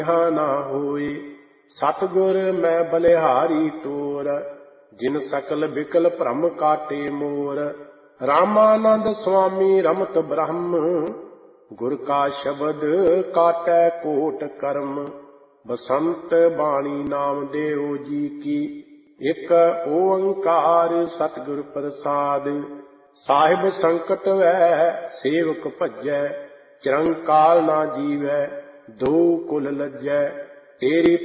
ਨਾ ਹੋਏ। ਸਤਿਗੁਰ ਮੈਂ ਬਲਿਹਾਰੀ ਟੋਰ, ਜਿਨ ਸਕਲ ਬਿਕਲ ਭ੍ਰਮ ਕਾਟੇ ਮੋਰ। ਰਾਮਾਨੰਦ ਸੁਆਮੀ ਰਮਤ ਬ੍ਰਹਮ, ਗੁਰ ਕਾ ਸ਼ਬਦ ਕਾਟੈ ਕੋਟ ਕਰਮ। ਬਸੰਤ ਬਾਣੀ ਨਾਮਦੇਵ ਜੀ ਕੀ, ਇਕ ਓੰਕਾਰ ਸਤਿਗੁਰ ਪ੍ਰਸਾਦ। ਸਾਹਿਬ ਸੰਕਟ ਵੈ ਸੇਵਕ ਭਜੈ, ਚਿਰੰਕਾਲ ਨਾ ਜੀਵੈ, ਦੋ ਕੁਲ ਲੱਜੈ। ਤੇਰੀ